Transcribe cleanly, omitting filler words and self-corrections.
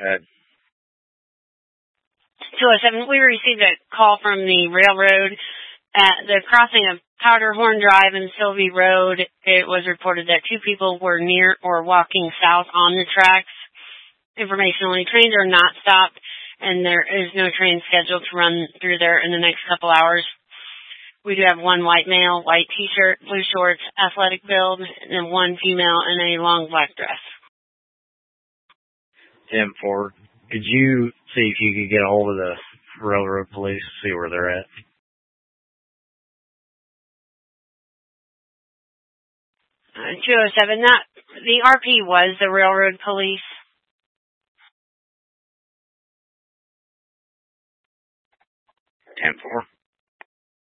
Good. 207, we received a call from the railroad at the crossing of Powderhorn Drive and Sylvie Road. It was reported that 2 people were near or walking south on the tracks. Information only, trains are not stopped, and there is no train scheduled to run through there in the next couple hours. We do have 1 white male, white t-shirt, blue shorts, athletic build, and 1 female in a long black dress. 10-4. Could you see if you could get a hold of the railroad police, see where they're at? Uh, 207, the RP was the railroad police. 10-4.